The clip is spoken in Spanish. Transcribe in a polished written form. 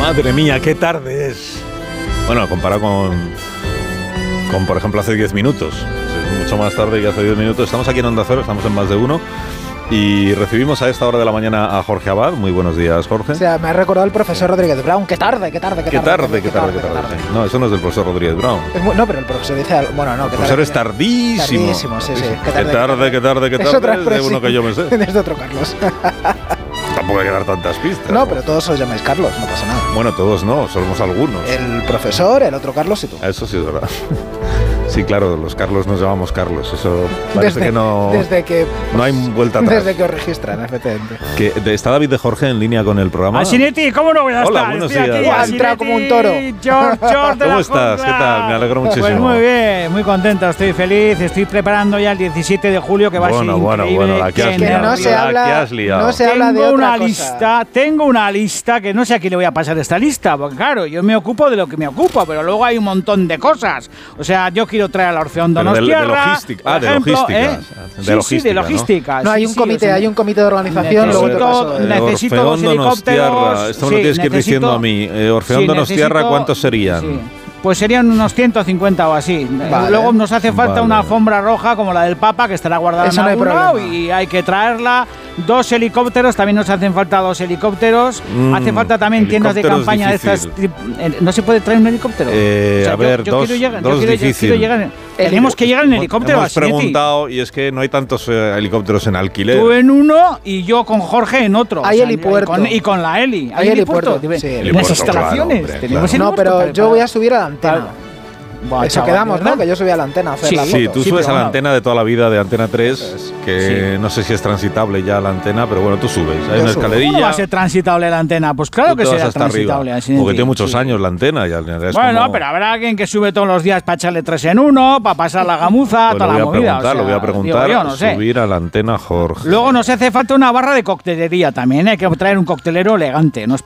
Madre mía, qué tarde es. Bueno, comparado con por ejemplo, hace 10 minutos. Es mucho más tarde que hace 10 minutos. Estamos aquí en Onda Cero, estamos en Más de Uno. Y recibimos a esta hora de la mañana a Jorge Abad. Muy buenos días, Jorge. O sea, me ha recordado el profesor Rodríguez Brown. ¡Qué tarde! No, eso no es del profesor Rodríguez Brown. No, pero el profesor dice... Bueno, no, el profesor es tardísimo. Tardísimo, sí. Qué tarde. Es otra expresión. De uno que yo me sé. Es de otro Carlos. Tampoco hay que dar tantas pistas. No, pero todos os llamáis Carlos, no pasa nada. Bueno, todos no, somos algunos. El profesor, el otro Carlos y tú. Eso sí es verdad. Sí, claro, los Carlos nos llamamos Carlos. Eso parece que no... Desde que... No hay vuelta atrás. Desde que os registran, efectivamente. ¿Está David de Jorge en línea con el programa? Asinetti, ¿cómo no voy a estar? Hola, buenos días. Ha entrado como un toro. George ¿Cómo estás? ¿Qué tal? Me alegro muchísimo. Pues muy bien, muy contento, estoy feliz. Estoy preparando ya el 17 de julio, que va a ser increíble. Bueno, la que has liado. No se habla de otra cosa. Tengo una lista que no sé a quién le voy a pasar esta lista, porque claro, yo me ocupo de lo que me ocupo, pero luego hay un montón de cosas. O sea, yo quiero traer a la Orfeón Donostiarra. De logística. De logística. No, hay un comité de organización. Necesito dos helicópteros. Esto me lo tienes que ir diciendo a mí. Orfeón Donostiarra, ¿cuántos serían? Sí. Pues serían unos 150 o así. Vale. Luego nos hace falta una alfombra roja como la del Papa, que estará guardada en algún lado y hay que traerla. 2 helicópteros, también nos hacen falta 2 helicópteros. Hace falta también tiendas de campaña de estas. ¿No se puede traer un helicóptero? A ver, dos difícil. Tenemos que llegar en helicóptero. Hemos preguntado y es que no hay tantos helicópteros en alquiler. Tú en uno y yo con Jorge en otro. Hay helipuerto. Y con la Heli. Hay helipuerto. En las instalaciones. No, pero yo voy a subir a la antena. Eso quedamos, ¿no? Que yo subí a la antena a hacer la foto. Sí, tú subes a la antena de toda la vida de Antena 3, que no sé si es transitable ya la antena, pero bueno, tú subes. Hay una escalerilla. ¿Cómo va a ser transitable la antena? Pues claro que será transitable. Porque tiene muchos años la antena. Bueno, pero habrá alguien que sube todos los días para echarle 3 en 1, para pasar la gamuza, toda la movida. Lo voy a preguntar, subir a la antena, Jorge. Luego nos hace falta una barra de coctelería también. Hay que traer un coctelero elegante. Nos